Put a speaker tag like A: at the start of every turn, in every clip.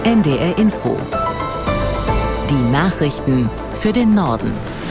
A: NDR Info. Die Nachrichten für den Norden.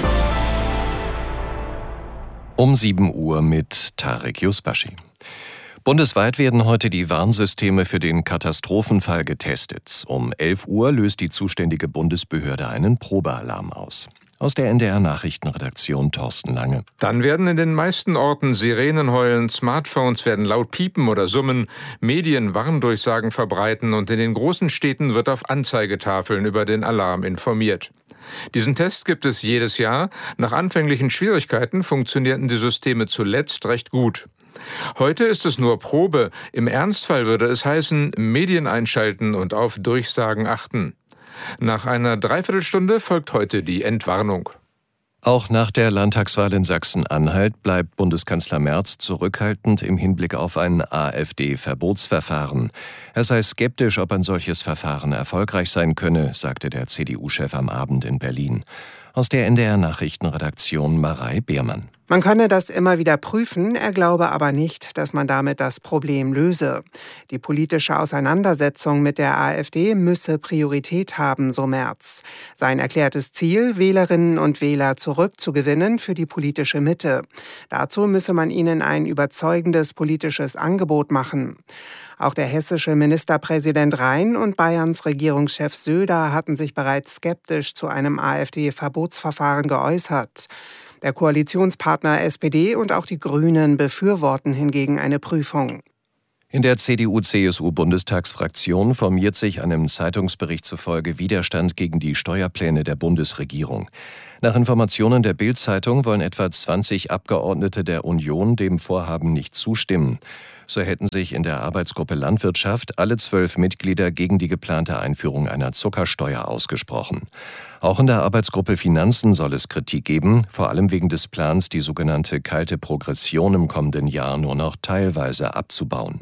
B: Um 7 Uhr mit Tarek Yusbashi. Bundesweit werden heute die Warnsysteme für den Katastrophenfall getestet. Um 11 Uhr löst die zuständige Bundesbehörde einen Probealarm aus. Aus der NDR-Nachrichtenredaktion Thorsten Lange.
C: Dann werden in den meisten Orten Sirenen heulen, Smartphones werden laut piepen oder summen, Medien Warndurchsagen verbreiten und in den großen Städten wird auf Anzeigetafeln über den Alarm informiert. Diesen Test gibt es jedes Jahr. Nach anfänglichen Schwierigkeiten funktionierten die Systeme zuletzt recht gut. Heute ist es nur Probe. Im Ernstfall würde es heißen, Medien einschalten und auf Durchsagen achten. Nach einer Dreiviertelstunde folgt heute die Entwarnung.
B: Auch nach der Landtagswahl in Sachsen-Anhalt bleibt Bundeskanzler Merz zurückhaltend im Hinblick auf ein AfD-Verbotsverfahren. Er sei skeptisch, ob ein solches Verfahren erfolgreich sein könne, sagte der CDU-Chef am Abend in Berlin. Aus der NDR-Nachrichtenredaktion Marei Beermann.
D: Man könne das immer wieder prüfen, er glaube aber nicht, dass man damit das Problem löse. Die politische Auseinandersetzung mit der AfD müsse Priorität haben, so Merz. Sein erklärtes Ziel, Wählerinnen und Wähler zurückzugewinnen für die politische Mitte. Dazu müsse man ihnen ein überzeugendes politisches Angebot machen. Auch der hessische Ministerpräsident Rhein und Bayerns Regierungschef Söder hatten sich bereits skeptisch zu einem AfD-Verbotsverfahren geäußert. Der Koalitionspartner SPD und auch die Grünen befürworten hingegen eine Prüfung.
B: In der CDU-CSU-Bundestagsfraktion formiert sich einem Zeitungsbericht zufolge Widerstand gegen die Steuerpläne der Bundesregierung. Nach Informationen der Bild-Zeitung wollen etwa 20 Abgeordnete der Union dem Vorhaben nicht zustimmen. So hätten sich in der Arbeitsgruppe Landwirtschaft alle 12 Mitglieder gegen die geplante Einführung einer Zuckersteuer ausgesprochen. Auch in der Arbeitsgruppe Finanzen soll es Kritik geben, vor allem wegen des Plans, die sogenannte kalte Progression im kommenden Jahr nur noch teilweise abzubauen.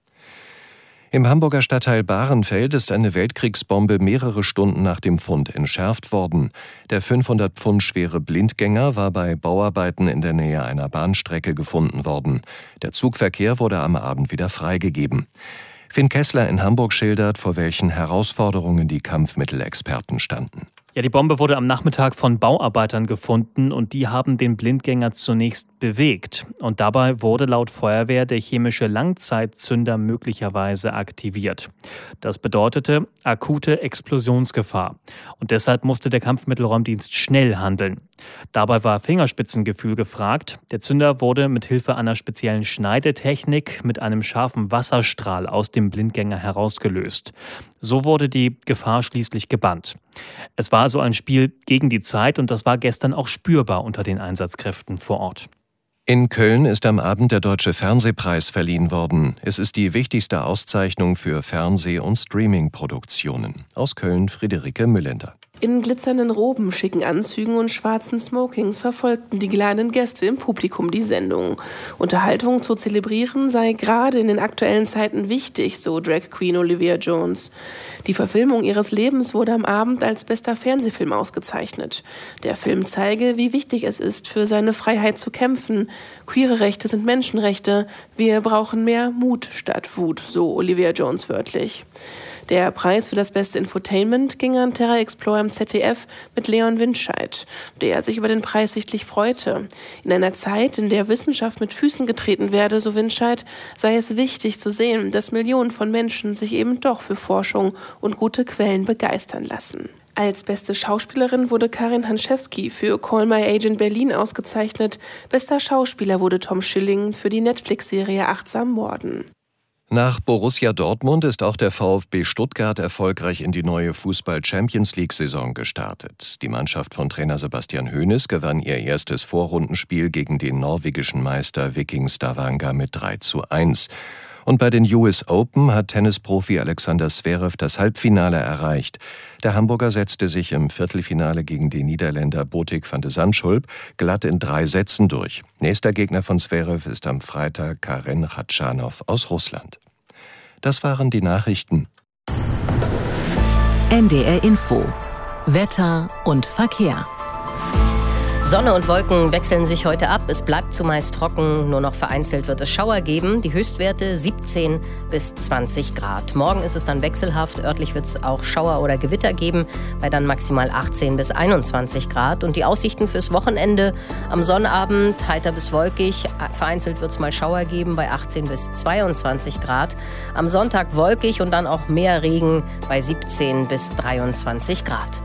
B: Im Hamburger Stadtteil Bahrenfeld ist eine Weltkriegsbombe mehrere Stunden nach dem Fund entschärft worden. Der 500 Pfund schwere Blindgänger war bei Bauarbeiten in der Nähe einer Bahnstrecke gefunden worden. Der Zugverkehr wurde am Abend wieder freigegeben. Finn Kessler in Hamburg schildert, vor welchen Herausforderungen die Kampfmittelexperten standen.
E: Ja, die Bombe wurde am Nachmittag von Bauarbeitern gefunden und die haben den Blindgänger zunächst bewegt. Und dabei wurde laut Feuerwehr der chemische Langzeitzünder möglicherweise aktiviert. Das bedeutete akute Explosionsgefahr. Und deshalb musste der Kampfmittelräumdienst schnell handeln. Dabei war Fingerspitzengefühl gefragt. Der Zünder wurde mit Hilfe einer speziellen Schneidetechnik mit einem scharfen Wasserstrahl aus dem Blindgänger herausgelöst. So wurde die Gefahr schließlich gebannt. Es war also ein Spiel gegen die Zeit und das war gestern auch spürbar unter den Einsatzkräften vor Ort.
B: In Köln ist am Abend der Deutsche Fernsehpreis verliehen worden. Es ist die wichtigste Auszeichnung für Fernseh- und Streaming-Produktionen. Aus Köln Friederike Müllender.
F: In glitzernden Roben, schicken Anzügen und schwarzen Smokings verfolgten die geladenen Gäste im Publikum die Sendung. Unterhaltung zu zelebrieren sei gerade in den aktuellen Zeiten wichtig, so Drag Queen Olivia Jones. Die Verfilmung ihres Lebens wurde am Abend als bester Fernsehfilm ausgezeichnet. Der Film zeige, wie wichtig es ist, für seine Freiheit zu kämpfen. Queere Rechte sind Menschenrechte. Wir brauchen mehr Mut statt Wut, so Olivia Jones wörtlich. Der Preis für das beste Infotainment ging an Terra Explorer im ZDF mit Leon Windscheid, der sich über den Preis sichtlich freute. In einer Zeit, in der Wissenschaft mit Füßen getreten werde, so Windscheid, sei es wichtig zu sehen, dass Millionen von Menschen sich eben doch für Forschung und gute Quellen begeistern lassen. Als beste Schauspielerin wurde Karin Hanschewski für Call My Agent Berlin ausgezeichnet. Bester Schauspieler wurde Tom Schilling für die Netflix-Serie Achtsam Morden.
B: Nach Borussia Dortmund ist auch der VfB Stuttgart erfolgreich in die neue Fußball-Champions-League-Saison gestartet. Die Mannschaft von Trainer Sebastian Hoeneß gewann ihr erstes Vorrundenspiel gegen den norwegischen Meister Viking Stavanger mit 3:1. Und bei den US Open hat Tennisprofi Alexander Zverev das Halbfinale erreicht. Der Hamburger setzte sich im Viertelfinale gegen den Niederländer Botic van de Zandschulp glatt in 3 Sätzen durch. Nächster Gegner von Zverev ist am Freitag Karen Khachanov aus Russland. Das waren die Nachrichten.
A: NDR Info. Wetter und Verkehr.
G: Sonne und Wolken wechseln sich heute ab. Es bleibt zumeist trocken, nur noch vereinzelt wird es Schauer geben. Die Höchstwerte 17 bis 20 Grad. Morgen ist es dann wechselhaft. Örtlich wird es auch Schauer oder Gewitter geben, bei dann maximal 18 bis 21 Grad. Und die Aussichten fürs Wochenende: am Sonnabend heiter bis wolkig. Vereinzelt wird es mal Schauer geben bei 18 bis 22 Grad. Am Sonntag wolkig und dann auch mehr Regen bei 17 bis 23 Grad.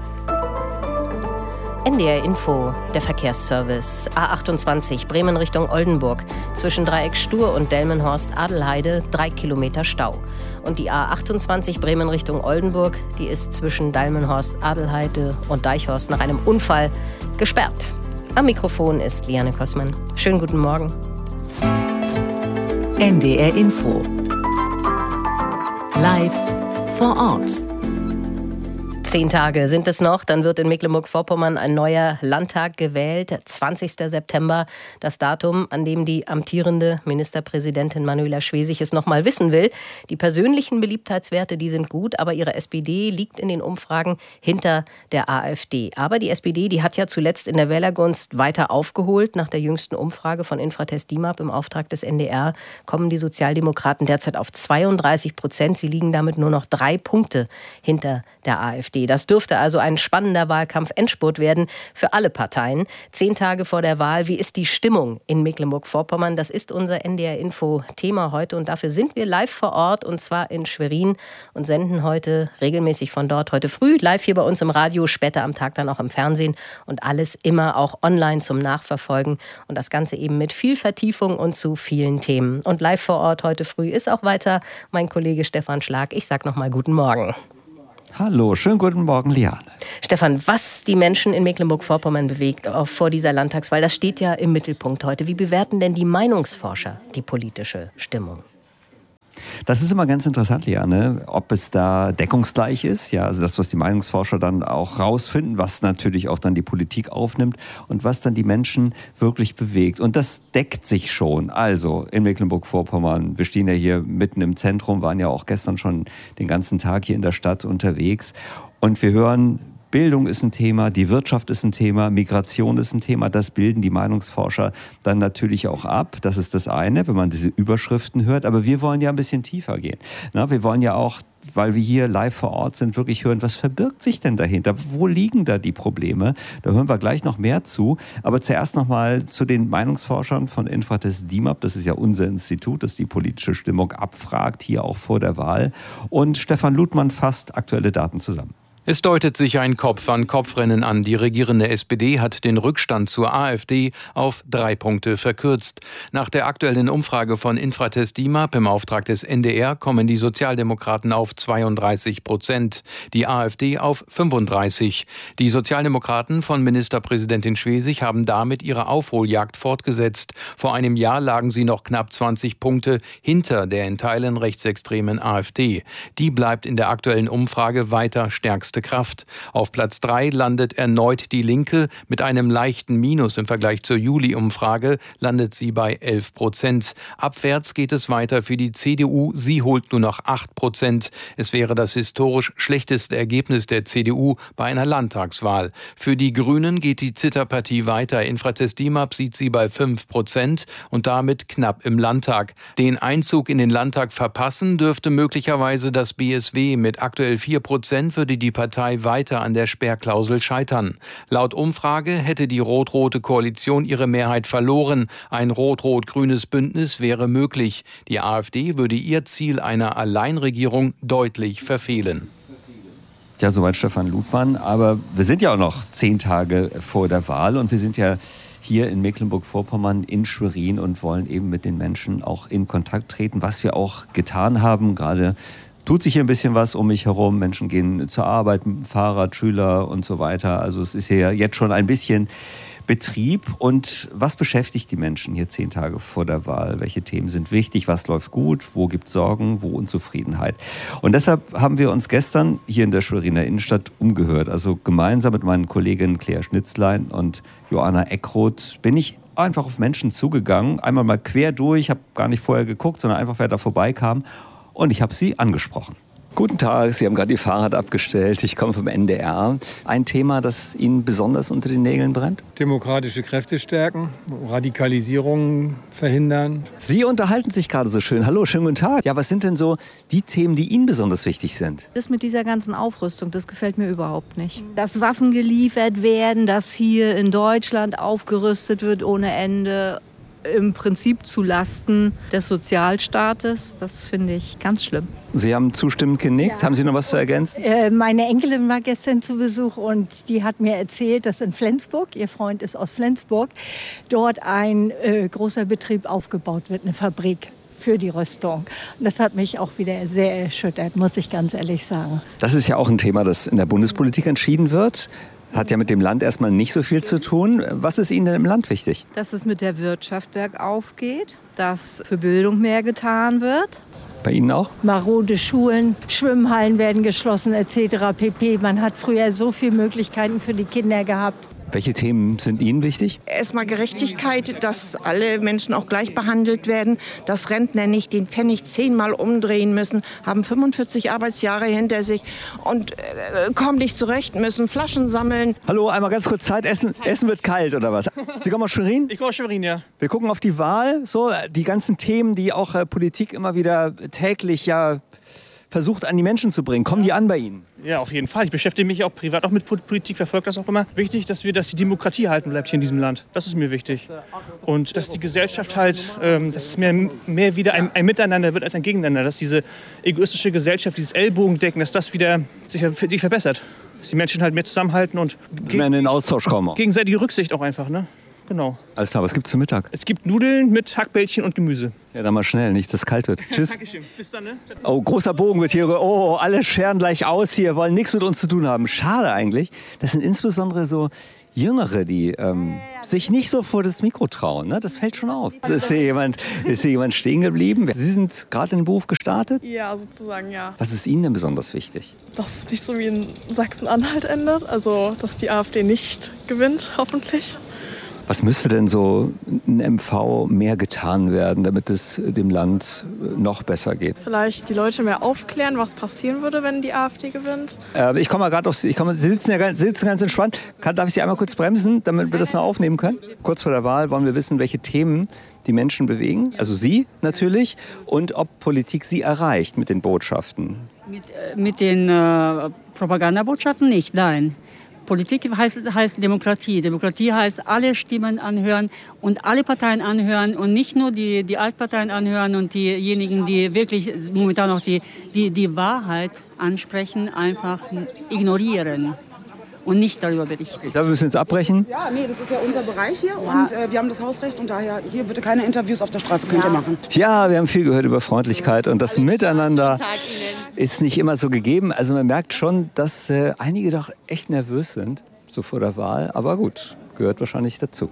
G: NDR Info, der Verkehrsservice. A28 Bremen Richtung Oldenburg. Zwischen Dreieck Stur und Delmenhorst-Adelheide 3 Kilometer Stau. Und die A28 Bremen Richtung Oldenburg, die ist zwischen Delmenhorst-Adelheide und Deichhorst nach einem Unfall gesperrt. Am Mikrofon ist Liane Kossmann. Schönen guten Morgen.
A: NDR Info. Live vor Ort.
G: 10 Tage sind es noch, dann wird in Mecklenburg-Vorpommern ein neuer Landtag gewählt. 20. September, das Datum, an dem die amtierende Ministerpräsidentin Manuela Schwesig es noch mal wissen will. Die persönlichen Beliebtheitswerte, die sind gut, aber ihre SPD liegt in den Umfragen hinter der AfD. Aber die SPD, die hat ja zuletzt in der Wählergunst weiter aufgeholt. Nach der jüngsten Umfrage von Infratest DIMAP im Auftrag des NDR kommen die Sozialdemokraten derzeit auf 32%. Sie liegen damit nur noch 3 Punkte hinter der AfD. Das dürfte also ein spannender Wahlkampf-Endspurt werden für alle Parteien. 10 Tage vor der Wahl, wie ist die Stimmung in Mecklenburg-Vorpommern? Das ist unser NDR-Info-Thema heute und dafür sind wir live vor Ort und zwar in Schwerin und senden heute regelmäßig von dort. Heute früh live hier bei uns im Radio, später am Tag dann auch im Fernsehen und alles immer auch online zum Nachverfolgen und das Ganze eben mit viel Vertiefung und zu vielen Themen. Und live vor Ort heute früh ist auch weiter mein Kollege Stefan Schlag. Ich sag nochmal guten Morgen.
H: Hallo, schönen guten Morgen, Liane.
G: Stefan, was die Menschen in Mecklenburg-Vorpommern bewegt auch vor dieser Landtagswahl, das steht ja im Mittelpunkt heute. Wie bewerten denn die Meinungsforscher die politische Stimmung?
H: Das ist immer ganz interessant, Liane, ob es da deckungsgleich ist. Ja, also das, was die Meinungsforscher dann auch rausfinden, was natürlich auch dann die Politik aufnimmt und was dann die Menschen wirklich bewegt. Und das deckt sich schon. Also in Mecklenburg-Vorpommern, wir stehen ja hier mitten im Zentrum, waren ja auch gestern schon den ganzen Tag hier in der Stadt unterwegs. Und wir hören, Bildung ist ein Thema, die Wirtschaft ist ein Thema, Migration ist ein Thema. Das bilden die Meinungsforscher dann natürlich auch ab. Das ist das eine, wenn man diese Überschriften hört. Aber wir wollen ja ein bisschen tiefer gehen. Na, wir wollen ja auch, weil wir hier live vor Ort sind, wirklich hören, was verbirgt sich denn dahinter? Wo liegen da die Probleme? Da hören wir gleich noch mehr zu. Aber zuerst noch mal zu den Meinungsforschern von Infratest DIMAP. Das ist ja unser Institut, das die politische Stimmung abfragt, hier auch vor der Wahl. Und Stefan Ludmann fasst aktuelle Daten zusammen.
C: Es deutet sich ein Kopf-an-Kopf-Rennen an. Die regierende SPD hat den Rückstand zur AfD auf 3 Punkte verkürzt. Nach der aktuellen Umfrage von Infratest DIMAP im Auftrag des NDR kommen die Sozialdemokraten auf 32%, die AfD auf 35%. Die Sozialdemokraten von Ministerpräsidentin Schwesig haben damit ihre Aufholjagd fortgesetzt. Vor einem Jahr lagen sie noch knapp 20 Punkte hinter der in Teilen rechtsextremen AfD. Die bleibt in der aktuellen Umfrage weiter stärkste Kraft. Auf Platz 3 landet erneut die Linke. Mit einem leichten Minus im Vergleich zur Juli-Umfrage landet sie bei 11%. Abwärts geht es weiter für die CDU. Sie holt nur noch 8%. Es wäre das historisch schlechteste Ergebnis der CDU bei einer Landtagswahl. Für die Grünen geht die Zitterpartie weiter. Infratest DIMAP sieht sie bei 5% und damit knapp im Landtag. Den Einzug in den Landtag verpassen dürfte möglicherweise das BSW. Mit aktuell 4% würde die Partei weiter an der Sperrklausel scheitern. Laut Umfrage hätte die rot-rote Koalition ihre Mehrheit verloren. Ein rot-rot-grünes Bündnis wäre möglich. Die AfD würde ihr Ziel einer Alleinregierung deutlich verfehlen.
H: Ja, soweit Stefan Ludmann. Aber wir sind ja auch noch 10 Tage vor der Wahl und wir sind ja hier in Mecklenburg-Vorpommern in Schwerin und wollen eben mit den Menschen auch in Kontakt treten, was wir auch getan haben. Gerade tut sich hier ein bisschen was um mich herum. Menschen gehen zur Arbeit mit dem Fahrrad, Schüler und so weiter. Also es ist hier jetzt schon ein bisschen Betrieb. Und was beschäftigt die Menschen hier 10 Tage vor der Wahl? Welche Themen sind wichtig? Was läuft gut? Wo gibt es Sorgen? Wo Unzufriedenheit? Und deshalb haben wir uns gestern hier in der Schweriner Innenstadt umgehört. Also gemeinsam mit meinen Kolleginnen Claire Schnitzlein und Joanna Eckroth bin ich einfach auf Menschen zugegangen. Einmal mal quer durch, habe gar nicht vorher geguckt, sondern einfach, wer da vorbeikam. Und ich habe sie angesprochen. Guten Tag, Sie haben gerade Ihr Fahrrad abgestellt. Ich komme vom NDR. Ein Thema, das Ihnen besonders unter den Nägeln brennt?
I: Demokratische Kräfte stärken, Radikalisierung verhindern.
H: Sie unterhalten sich gerade so schön. Hallo, schönen guten Tag. Ja, was sind denn so die Themen, die Ihnen besonders wichtig sind?
J: Das mit dieser ganzen Aufrüstung, das gefällt mir überhaupt nicht. Dass Waffen geliefert werden, dass hier in Deutschland aufgerüstet wird ohne Ende, im Prinzip zu Lasten des Sozialstaates, das finde ich ganz schlimm.
H: Sie haben zustimmend genickt. Ja. Haben Sie noch was zu ergänzen?
K: Meine Enkelin war gestern zu Besuch und die hat mir erzählt, dass in Flensburg, ihr Freund ist aus Flensburg, dort ein großer Betrieb aufgebaut wird, eine Fabrik für die Rüstung. Und das hat mich auch wieder sehr erschüttert, muss ich ganz ehrlich sagen.
H: Das ist ja auch ein Thema, das in der Bundespolitik entschieden wird. Hat ja mit dem Land erstmal nicht so viel zu tun. Was ist Ihnen denn im Land wichtig?
J: Dass es mit der Wirtschaft bergauf geht, dass für Bildung mehr getan wird.
H: Bei Ihnen auch?
K: Marode Schulen, Schwimmhallen werden geschlossen etc. pp. Man hat früher so viele Möglichkeiten für die Kinder gehabt.
H: Welche Themen sind Ihnen wichtig?
L: Erstmal Gerechtigkeit, dass alle Menschen auch gleich behandelt werden, dass Rentner nicht den Pfennig 10-mal umdrehen müssen, haben 45 Arbeitsjahre hinter sich und kommen nicht zurecht, müssen Flaschen sammeln.
H: Hallo, einmal ganz kurz Zeit. Essen wird kalt oder was? Sie kommen aus Schwerin?
M: Ich komme aus Schwerin, ja.
H: Wir gucken auf die Wahl, so die ganzen Themen, die auch Politik immer wieder täglich versucht an die Menschen zu bringen. Kommen die an bei Ihnen?
M: Ja, auf jeden Fall. Ich beschäftige mich auch privat auch mit Politik, verfolge das auch immer. Wichtig, dass die Demokratie erhalten bleibt hier in diesem Land. Das ist mir wichtig. Und dass die Gesellschaft halt, dass es mehr wieder ein Miteinander wird als ein Gegeneinander. Dass diese egoistische Gesellschaft, dieses Ellbogendecken, dass das wieder sich verbessert. Dass die Menschen halt mehr zusammenhalten und
H: mehr in den Austausch kommen.
M: Gegenseitige Rücksicht auch einfach, ne? Genau.
H: Alles klar, was gibt's zum Mittag?
M: Es gibt Nudeln mit Hackbällchen und Gemüse.
H: Ja, dann mal schnell, nicht, dass es kalt wird. Tschüss.
M: Dankeschön. Bis dann, ne?
H: Oh, großer Bogen wird hier. Oh, alle scheren gleich aus hier, wollen nichts mit uns zu tun haben. Schade eigentlich. Das sind insbesondere so Jüngere, die sich nicht so vor das Mikro trauen. Ne? Das fällt schon auf. Ist hier jemand stehen geblieben? Sie sind gerade in den Beruf gestartet?
N: Ja, sozusagen, ja.
H: Was ist Ihnen denn besonders wichtig?
N: Dass es nicht so wie in Sachsen-Anhalt endet. Also, dass die AfD nicht gewinnt, hoffentlich.
H: Was müsste denn so ein MV mehr getan werden, damit es dem Land noch besser geht?
N: Vielleicht die Leute mehr aufklären, was passieren würde, wenn die AfD gewinnt.
H: Ich komme mal gerade auf Sie. Sie sitzen ganz entspannt. Darf ich Sie einmal kurz bremsen, damit wir das noch aufnehmen können? Kurz vor der Wahl wollen wir wissen, welche Themen die Menschen bewegen. Also Sie natürlich. Und ob Politik Sie erreicht mit den Botschaften.
O: Mit den Propagandabotschaften nicht, nein. Politik heißt Demokratie. Demokratie heißt alle Stimmen anhören und alle Parteien anhören und nicht nur die Altparteien anhören und diejenigen, die wirklich momentan noch die Wahrheit ansprechen, einfach ignorieren und nicht darüber berichten.
H: Ich glaube, wir müssen jetzt abbrechen.
P: Ja, nee, das ist ja unser Bereich hier und wir haben das Hausrecht und daher hier bitte keine Interviews auf der Straße könnt ihr machen.
H: Ja, wir haben viel gehört über Freundlichkeit und das Miteinander ist nicht immer so gegeben. Also man merkt schon, dass einige doch echt nervös sind, so vor der Wahl. Aber gut, gehört wahrscheinlich dazu.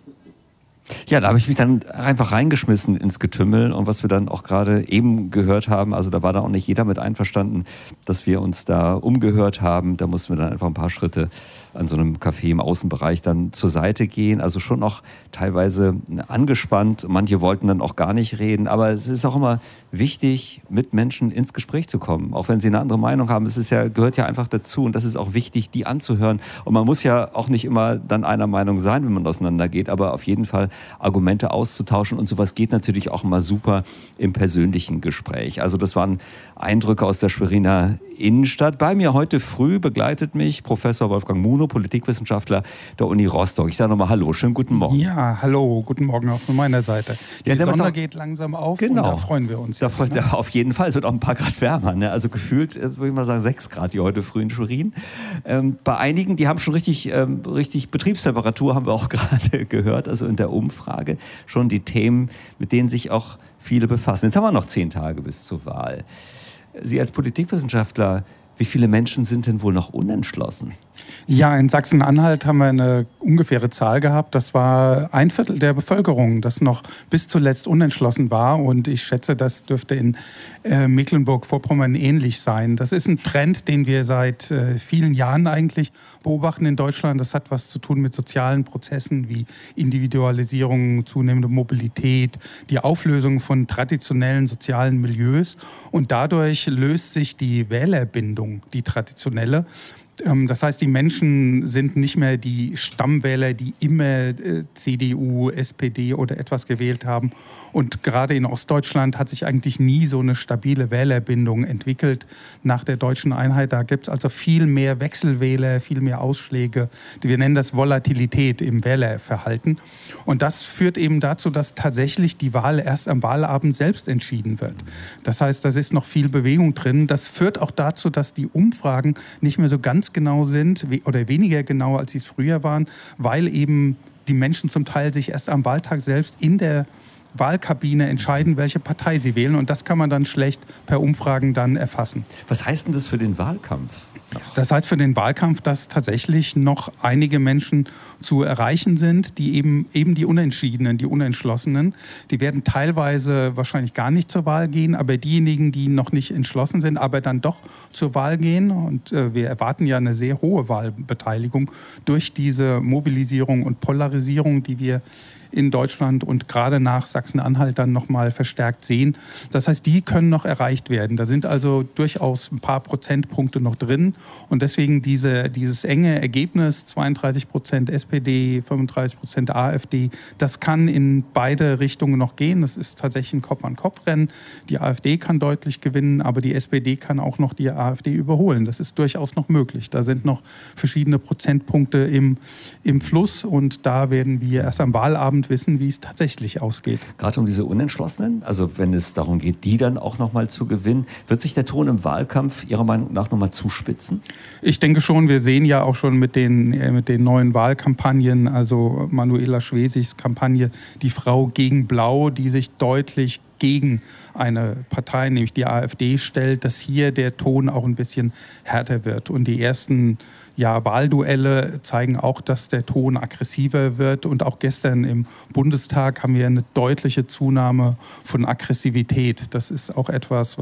H: Ja, da habe ich mich dann einfach reingeschmissen ins Getümmel und was wir dann auch gerade eben gehört haben, also da war da auch nicht jeder mit einverstanden, dass wir uns da umgehört haben. Da mussten wir dann einfach ein paar Schritte an so einem Café im Außenbereich dann zur Seite gehen. Also schon auch teilweise angespannt. Manche wollten dann auch gar nicht reden. Aber es ist auch immer wichtig, mit Menschen ins Gespräch zu kommen. Auch wenn sie eine andere Meinung haben. Gehört ja einfach dazu. Und das ist auch wichtig, die anzuhören. Und man muss ja auch nicht immer dann einer Meinung sein, wenn man auseinandergeht. Aber auf jeden Fall Argumente auszutauschen. Und sowas geht natürlich auch immer super im persönlichen Gespräch. Also das waren Eindrücke aus der Schweriner Innenstadt. Bei mir heute früh begleitet mich Professor Wolfgang Muno, Politikwissenschaftler der Uni Rostock. Ich sage nochmal Hallo, schönen guten Morgen.
Q: Ja, hallo, guten Morgen auch von meiner Seite. Die Sonne geht langsam auf und da freuen wir uns.
H: Auf jeden Fall, es wird auch ein paar Grad wärmer. Ne? Also gefühlt, würde ich mal sagen, 6 Grad hier heute früh in Schwerin. Bei einigen, die haben schon richtig Betriebstemperatur, haben wir auch gerade gehört, also in der Umfrage. Schon die Themen, mit denen sich auch viele befassen. Jetzt haben wir noch 10 Tage bis zur Wahl. Sie als Politikwissenschaftler, Wie viele Menschen sind denn wohl noch unentschlossen?
Q: Ja, in Sachsen-Anhalt haben wir eine ungefähre Zahl gehabt. Das war 1/4 der Bevölkerung, das noch bis zuletzt unentschlossen war. Und ich schätze, das dürfte in Mecklenburg-Vorpommern ähnlich sein. Das ist ein Trend, den wir seit vielen Jahren eigentlich beobachten in Deutschland. Das hat was zu tun mit sozialen Prozessen wie Individualisierung, zunehmende Mobilität, die Auflösung von traditionellen sozialen Milieus. Und dadurch löst sich die Wählerbindung, die traditionelle. Das heißt, die Menschen sind nicht mehr die Stammwähler, die immer CDU, SPD oder etwas gewählt haben. Und gerade in Ostdeutschland hat sich eigentlich nie so eine stabile Wählerbindung entwickelt nach der deutschen Einheit. Da gibt es also viel mehr Wechselwähler, viel mehr Ausschläge. Wir nennen das Volatilität im Wählerverhalten. Und das führt eben dazu, dass tatsächlich die Wahl erst am Wahlabend selbst entschieden wird. Das heißt, da ist noch viel Bewegung drin. Das führt auch dazu, dass die Umfragen nicht mehr so ganz genau sind oder weniger genau, als sie es früher waren, weil eben die Menschen zum Teil sich erst am Wahltag selbst in der Wahlkabine entscheiden, welche Partei sie wählen. Und das kann man dann schlecht per Umfragen dann erfassen.
H: Was heißt denn das für den Wahlkampf?
Q: Das heißt für den Wahlkampf, dass tatsächlich noch einige Menschen zu erreichen sind, die eben die Unentschiedenen, die Unentschlossenen, die werden teilweise wahrscheinlich gar nicht zur Wahl gehen, aber diejenigen, die noch nicht entschlossen sind, aber dann doch zur Wahl gehen, und wir erwarten ja eine sehr hohe Wahlbeteiligung durch diese Mobilisierung und Polarisierung, die wir in Deutschland und gerade nach Sachsen-Anhalt dann nochmal verstärkt sehen. Das heißt, die können noch erreicht werden. Da sind also durchaus ein paar Prozentpunkte noch drin. Und deswegen dieses enge Ergebnis, 32% SPD, 35% AfD, das kann in beide Richtungen noch gehen. Das ist tatsächlich ein Kopf-an-Kopf-Rennen. Die AfD kann deutlich gewinnen, aber die SPD kann auch noch die AfD überholen. Das ist durchaus noch möglich. Da sind noch verschiedene Prozentpunkte im Fluss, und da werden wir erst am Wahlabend wissen, wie es tatsächlich ausgeht.
H: Gerade um diese Unentschlossenen, also wenn es darum geht, die dann auch nochmal zu gewinnen, wird sich der Ton im Wahlkampf Ihrer Meinung nach nochmal zuspitzen?
Q: Ich denke schon. Wir sehen ja auch schon mit den neuen Wahlkampagnen, also Manuela Schwesigs Kampagne Die Frau gegen Blau, die sich deutlich gegen eine Partei, nämlich die AfD, stellt, dass hier der Ton auch ein bisschen härter wird. Und die ersten Wahlduelle zeigen auch, dass der Ton aggressiver wird. Und auch gestern im Bundestag haben wir eine deutliche Zunahme von Aggressivität. Das ist auch etwas,